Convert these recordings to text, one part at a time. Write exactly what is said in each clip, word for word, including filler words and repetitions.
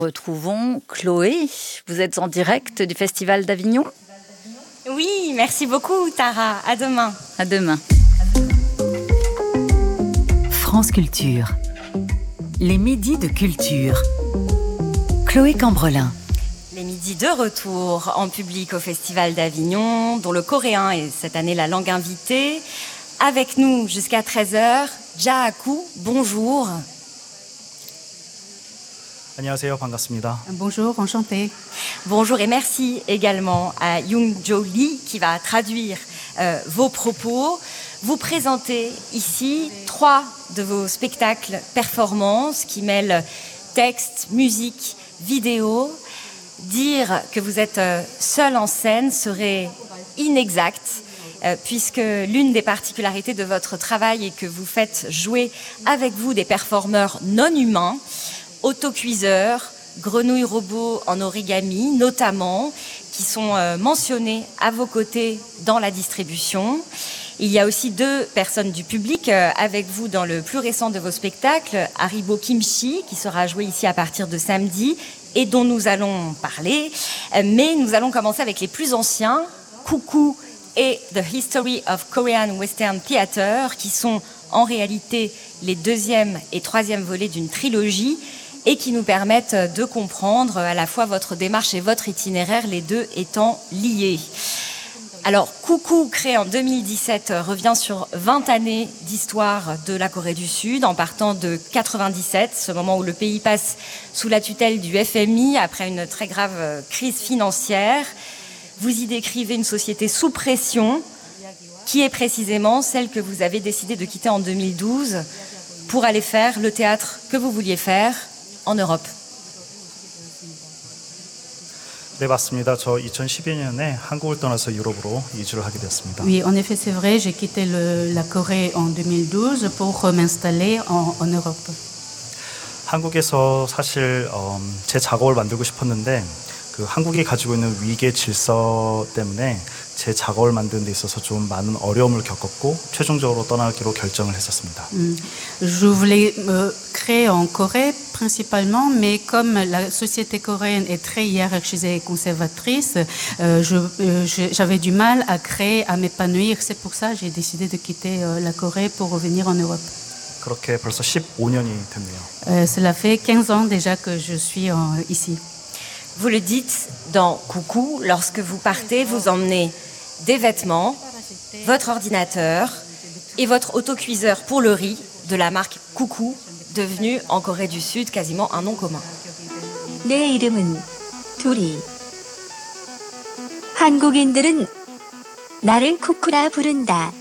Retrouvons Chloé. Vous êtes en direct du Festival d'Avignon. Oui, merci beaucoup Tara. À demain. À demain. France Culture. Les midis de culture. Chloé Cambrelin. Les midis de retour en public au Festival d'Avignon, dont le coréen est cette année la langue invitée. Avec nous jusqu'à treize heures, Jahaku, bonjour. 안녕하세요, 반갑습니다. Bonjour, enchanté. Bonjour et merci également à Young-Jo Lee qui va traduire euh, vos propos. Vous présentez ici trois de vos spectacles performances qui mêlent texte, musique, vidéo. Dire que vous êtes euh, seul en scène serait inexact euh, puisque l'une des particularités de votre travail est que vous faites jouer avec vous des performeurs non humains, autocuiseurs, grenouilles robots en origami notamment, qui sont euh, mentionnés à vos côtés dans la distribution. Il y a aussi deux personnes du public euh, avec vous dans le plus récent de vos spectacles, Haribo Kimchi, qui sera joué ici à partir de samedi et dont nous allons parler. Euh, mais nous allons commencer avec les plus anciens, Coucou et The History of Korean Western Theater, qui sont en réalité les deuxième et troisième volets d'une trilogie et qui nous permettent de comprendre à la fois votre démarche et votre itinéraire, les deux étant liés. Alors, Coucou, créé en deux mille dix-sept, revient sur vingt années d'histoire de la Corée du Sud, en partant de quatre-vingt-dix-sept, ce moment où le pays passe sous la tutelle du F M I après une très grave crise financière. Vous y décrivez une société sous pression, qui est précisément celle que vous avez décidé de quitter en deux mille douze pour aller faire le théâtre que vous vouliez faire en Europe. 네, 맞습니다. 저 이천십이 년에 한국을 떠나서 유럽으로 이주를 하게 되었습니다. Oui, en effet, c'est vrai, j'ai quitté le, la Corée en deux mille douze pour euh, m'installer en, en Europe. 한국에서 사실 어, 제 작업을 만들고 싶었는데 그 한국이 가지고 있는 위계 질서 때문에 제 작업을 만드는 데 있어서 좀 많은 어려움을 겪었고 최종적으로 떠나기로 결정을 했었습니다. Mm. Je voulais me créer en Corée principalement, mais comme la société coréenne est très hiérarchisée et conservatrice, euh, je, euh, j'avais du mal à créer, à m'épanouir. C'est pour ça que j'ai décidé de quitter euh, la Corée pour revenir en Europe. 그렇게 벌써 십오 년이 됐네요. Euh, cela fait quinze ans déjà que je suis en, ici. Vous le dites dans Coucou, lorsque vous partez, vous emmenez des vêtements, votre ordinateur et votre autocuiseur pour le riz de la marque Coucou, devenu en Corée du Sud quasiment un nom commun. 내 이름은 두리. 한국인들은 나를 쿠쿠라 부른다.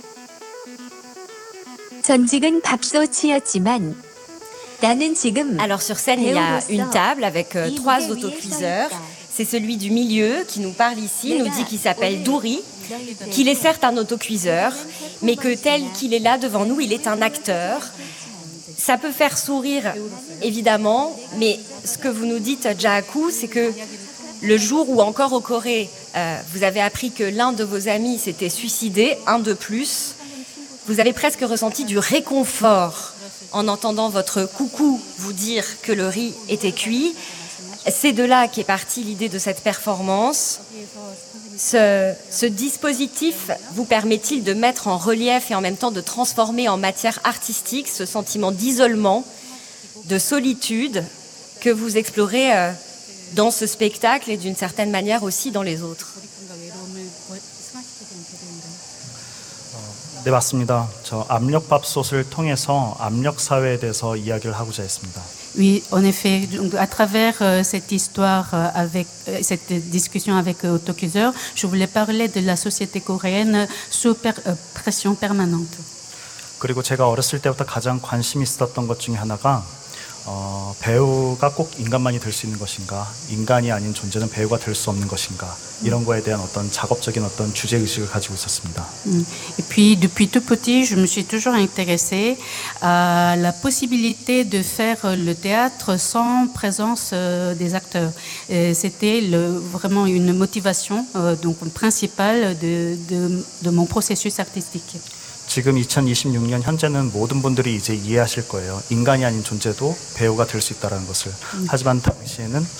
전직은 밥솥이었지만 나는 지금 Alors sur scène, il y a une table avec euh, trois autocuiseurs. C'est celui du milieu qui nous parle ici, nous dit qu'il s'appelle Douri, qu'il est certes un autocuiseur, mais que tel qu'il est là devant nous, il est un acteur. Ça peut faire sourire, évidemment, mais ce que vous nous dites, Jahaku, c'est que le jour où encore au Corée, euh, vous avez appris que l'un de vos amis s'était suicidé, un de plus, vous avez presque ressenti du réconfort en entendant votre coucou vous dire que le riz était cuit. C'est de là qu'est partie l'idée de cette performance. Ce, ce dispositif vous permet-il de mettre en relief et en même temps de transformer en matière artistique ce sentiment d'isolement, de solitude que vous explorez euh, dans ce spectacle et d'une certaine manière aussi dans les autres? 네, 맞습니다. 저 압력밥솥을 통해서 압력 사회에 대해서 이야기를 하고자 했습니다. Oui, en effet, donc, à travers euh, cette histoire, euh, avec euh, cette discussion avec euh, autocuiseur, je voulais parler de la société coréenne sous per, euh, pression permanente. 그리고 제가 어렸을 때부터 가장 관심이 있었던 것 중에 하나가 어, 배우가 꼭 인간만이 될 수 있는 것인가, 인간이 아닌 존재는 배우가 될 수 없는 것인가, 이런 거에 대한 어떤 작업적인 어떤 주제 의식을 가지고 있었습니다. Et puis depuis tout petit, je me suis toujours intéressée à la possibilité de faire le théâtre sans présence euh, des acteurs. Et c'était le, vraiment une motivation euh, donc principale de, de, de mon processus artistique. 지금 이천이십육 년 현재는 모든 분들이 이제 이해하실 거예요. 인간이 아닌 존재도 배우가 될 수 있다는 것을. 음. 하지만 당시에는